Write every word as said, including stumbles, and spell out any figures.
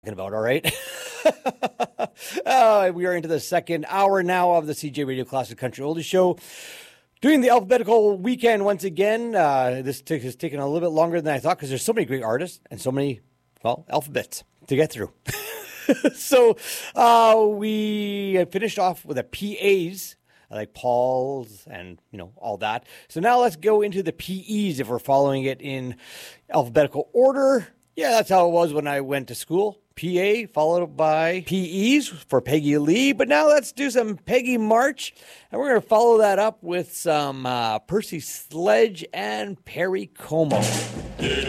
About all right. uh, we are into the second hour now of the C J Radio Classic Country Oldies Show. Doing the alphabetical weekend once again. Uh, this t- has taken a little bit longer than I thought because there's so many great artists and so many, well, alphabets to get through. so uh, we finished off with the P As, like Paul's and, you know, all that. So now let's go into the P Es if we're following it in alphabetical order. Yeah, that's how it was when I went to school. P A followed by P Es for Peggy Lee. But now let's do some Peggy March. And we're going to follow that up with some uh, Percy Sledge and Perry Como. Did